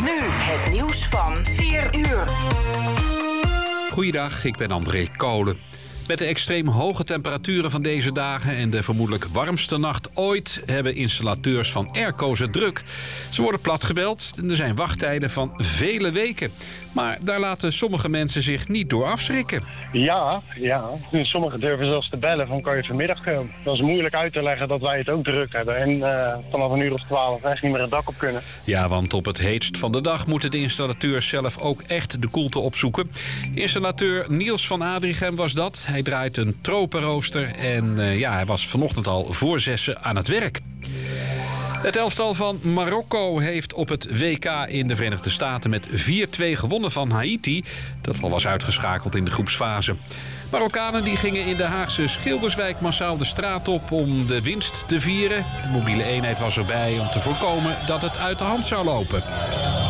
Nu het nieuws van 4 uur. Goeiedag, ik ben André Kolen. Met de extreem hoge temperaturen van deze dagen en de vermoedelijk warmste nacht ooit hebben installateurs van airco's het druk. Ze worden platgebeld en er zijn wachttijden van vele weken. Maar daar laten sommige mensen zich niet door afschrikken. Ja. Sommigen durven zelfs te bellen van kan je vanmiddag komen. Dat is moeilijk uit te leggen dat wij het ook druk hebben. En vanaf een uur of 12 echt niet meer het dak op kunnen. Ja, want op het heetst van de dag moeten de installateurs zelf ook echt de koelte opzoeken. Installateur Niels van Adrichem was dat. Hij draait een tropenrooster en hij was vanochtend al voor 6 aan het werk. Het elftal van Marokko heeft op het WK in de Verenigde Staten met 4-2 gewonnen van Haiti, dat al was uitgeschakeld in de groepsfase. Marokkanen die gingen in de Haagse Schilderswijk massaal de straat op om de winst te vieren. De mobiele eenheid was erbij om te voorkomen dat het uit de hand zou lopen.